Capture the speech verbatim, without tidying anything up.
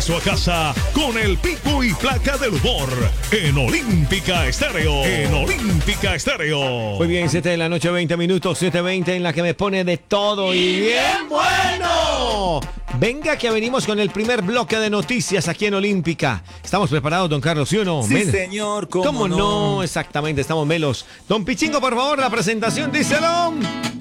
regreso a casa con el pico y placa del humor en Olímpica Estéreo. En Olímpica Estéreo. Muy bien, siete de la noche, veinte minutos, siete veinte en la que me pone de todo y bien bueno. Venga que venimos con el primer bloque de noticias aquí en Olímpica. ¿Estamos preparados, don Carlos, sí o no? Sí, Mel- señor, ¿cómo, ¿Cómo no? no? Exactamente, estamos melos. Don Pichingo, por favor, la presentación, díselo.